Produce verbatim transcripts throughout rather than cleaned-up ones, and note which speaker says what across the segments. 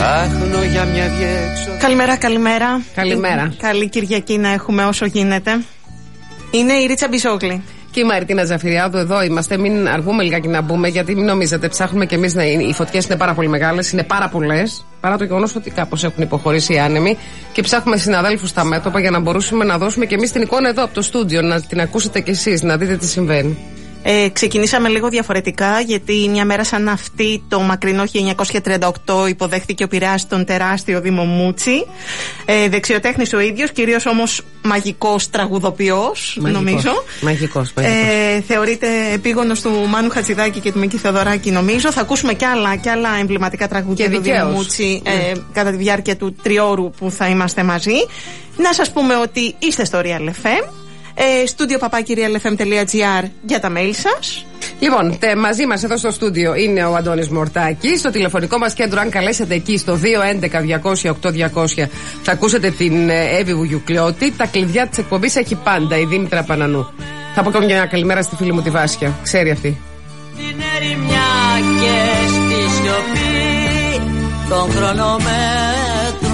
Speaker 1: Για μια
Speaker 2: καλημέρα, καλημέρα.
Speaker 3: Καλημέρα.
Speaker 2: Καλή Κυριακή να έχουμε όσο γίνεται. Είναι η Ρίτσα Μπιζόγλη.
Speaker 3: Και η Μαριτίνα Ζαφυριάδου, εδώ είμαστε. Μην αργούμε λιγάκι να μπούμε, γιατί μην νομίζετε, ψάχνουμε κι εμείς να είναι. Οι φωτιές είναι πάρα πολύ μεγάλες, είναι πάρα πολλές, παρά το γεγονός ότι κάπως έχουν υποχωρήσει οι άνεμοι. Και ψάχνουμε συναδέλφους στα μέτωπα για να μπορούσουμε να δώσουμε κι εμείς την εικόνα εδώ από το στούντιο, να την ακούσετε κι εσείς, να δείτε τι συμβαίνει.
Speaker 2: Ε, ξεκινήσαμε λίγο διαφορετικά, γιατί μια μέρα σαν αυτή το μακρινό χίλια εννιακόσια τριάντα οκτώ υποδέχτηκε ο Πειραιάς τον τεράστιο Δήμο Μούτσι. Ε, δεξιοτέχνης ο ίδιος, κυρίως όμως μαγικός τραγουδοποιός,
Speaker 3: μαγικός,
Speaker 2: νομίζω.
Speaker 3: Μαγικός, μαγικός.
Speaker 2: Ε, θεωρείται επίγονος του Μάνου Χατζηδάκη και του Μίκη Θεοδωράκη, νομίζω. Θα ακούσουμε κι άλλα, κι άλλα εμβληματικά τραγούδια του Δήμου Μούτσι ε, mm. κατά τη διάρκεια του τριώρου που θα είμαστε μαζί. Να σας πούμε ότι είστε στο Real εφ εμ. Στούντιο παπάκι real f m dot g r για τα mail σας.
Speaker 3: Λοιπόν, τε, μαζί μας εδώ στο στούντιο είναι ο Αντώνης Μορτάκης. Στο τηλεφωνικό μας κέντρο, αν καλέσετε εκεί στο δύο έντεκα διακόσια οκτώ διακόσια, θα ακούσετε την Εύη Βουγιουκλιώτη. Τα κλειδιά της εκπομπής έχει πάντα η Δήμητρα Πανανού. Θα πω και μια καλημέρα στη φίλη μου τη Βάσια. Ξέρει αυτή.
Speaker 4: Την ερημιά και στη σιωπή των χρονομέτρων.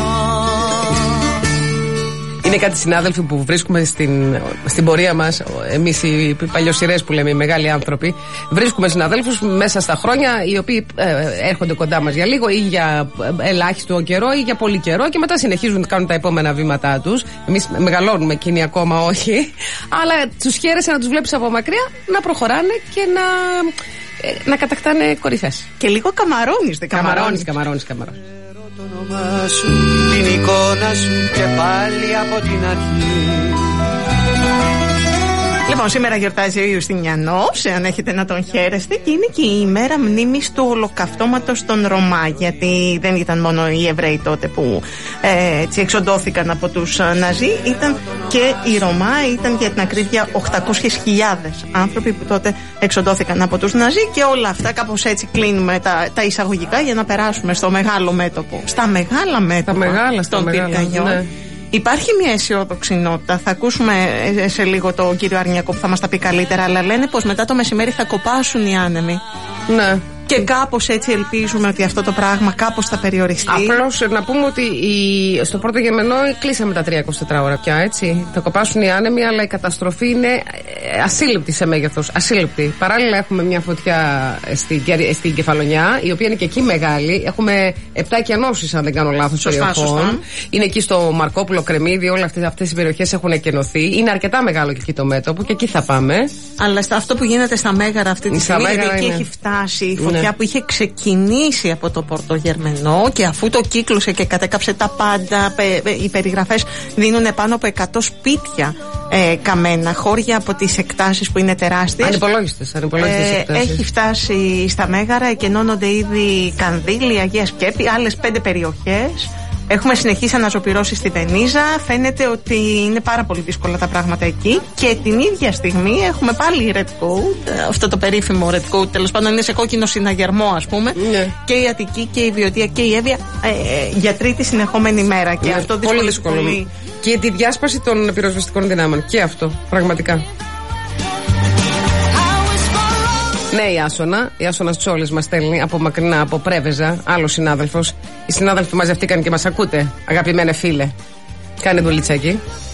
Speaker 3: Είναι κάτι συνάδελφοι που βρίσκουμε στην, στην πορεία μας, εμείς οι παλιοσυρές που λέμε, οι μεγάλοι άνθρωποι, βρίσκουμε συναδέλφους μέσα στα χρόνια οι οποίοι ε, έρχονται κοντά μας για λίγο ή για ελάχιστο καιρό ή για πολύ καιρό και μετά συνεχίζουν να κάνουν τα επόμενα βήματά τους. Εμείς μεγαλώνουμε, εκείνοι ακόμα όχι, αλλά τους χαίρεσαι να τους βλέπεις από μακριά να προχωράνε και να, ε, να κατακτάνε κορυφές.
Speaker 2: Και λίγο καμαρώνεις, δεν
Speaker 3: καμαρώνεις. Καμαρώνεις, καμαρώνεις.
Speaker 1: Το όνομά σου, την εικόνα σου και πάλι από την αρχή.
Speaker 2: Λοιπόν, σήμερα γιορτάζει ο Ιουστινιανός, εάν έχετε να τον χαίρεστε, και είναι και η ημέρα μνήμης του ολοκαυτώματος των Ρωμά, γιατί δεν ήταν μόνο οι Εβραίοι τότε που ε, έτσι εξοντώθηκαν από τους Ναζί, ήταν και οι Ρωμά, ήταν για την ακρίβεια οκτακόσιες χιλιάδες άνθρωποι που τότε εξοντώθηκαν από τους Ναζί, και όλα αυτά κάπως έτσι κλείνουμε τα, τα εισαγωγικά για να περάσουμε στο μεγάλο μέτωπο, στα μεγάλα μέτωπα
Speaker 3: μεγάλα, στα
Speaker 2: των πυρκαγιών. Ναι. Υπάρχει μια αισιόδοξη νότα. Θα ακούσουμε σε λίγο τον κύριο Αρνιακό που θα μας τα πει καλύτερα. Αλλά λένε πως μετά το μεσημέρι θα κοπάσουν οι άνεμοι.
Speaker 3: Ναι.
Speaker 2: Και κάπως έτσι ελπίζουμε ότι αυτό το πράγμα κάπως θα περιοριστεί.
Speaker 3: Απλώς να πούμε ότι η, στο πρώτο γεμενό κλείσαμε τα τρία είκοσι τέσσερα ώρα πια, έτσι. Θα κοπάσουν οι άνεμοι, αλλά η καταστροφή είναι ασύλληπτη σε μέγεθος. Ασύλληπτη. Παράλληλα έχουμε μια φωτιά στην, στην Κεφαλονιά, η οποία είναι και εκεί μεγάλη. Έχουμε επτά εκενώσεις, αν δεν κάνω λάθος,
Speaker 2: σωστά, σωστά.
Speaker 3: Είναι εκεί στο Μαρκόπουλο, Κρεμμύδι, όλες αυτές, αυτές οι περιοχές έχουν εκενωθεί. Είναι αρκετά μεγάλο και εκεί το μέτωπο και εκεί θα πάμε.
Speaker 2: Αλλά στα αυτό που γίνεται στα Μέγαρα αυτή τη στιγμή, εκεί
Speaker 3: είναι.
Speaker 2: Έχει φτάσει η φωτιά. Ναι. Που είχε ξεκινήσει από το Πορτογερμενό, και αφού το κύκλωσε και κατέκαψε τα πάντα, οι περιγραφές δίνουν πάνω από εκατό σπίτια ε, καμένα, χώρια από τις εκτάσεις που είναι τεράστιες.
Speaker 3: Ανυπολόγιστες, ανυπολόγιστες
Speaker 2: ε,
Speaker 3: εκτάσεις.
Speaker 2: Έχει φτάσει στα Μέγαρα, εκενώνονται ήδη Κανδύλη, Αγία Σκέπη, άλλες πέντε περιοχές. Έχουμε συνεχίσει αναζωπυρώσεις στη Βενίζα. Φαίνεται ότι είναι πάρα πολύ δύσκολα τα πράγματα εκεί. Και την ίδια στιγμή έχουμε πάλι Red Coat, αυτό το περίφημο Red Coat, τέλος πάντων είναι σε κόκκινο συναγερμό, ας πούμε.
Speaker 3: Ναι. Και
Speaker 2: η Αττική και η Βιωτία και η Εύβοια ε, ε, για τρίτη συνεχόμενη μέρα. Και
Speaker 3: ναι,
Speaker 2: αυτό
Speaker 3: πολύ δύσκολο. Πολύ... Και τη διάσπαση των πυροσβεστικών δυνάμεων. Και αυτό, πραγματικά. Ναι, η Άσονα, η Άσονα Τσόλης μας στέλνει από μακρινά, από Πρέβεζα, άλλο συνάδελφος. Οι συνάδελφοι μαζευτήκαν και μας ακούτε, αγαπημένε φίλε. Κάνε δουλίτσα εκεί.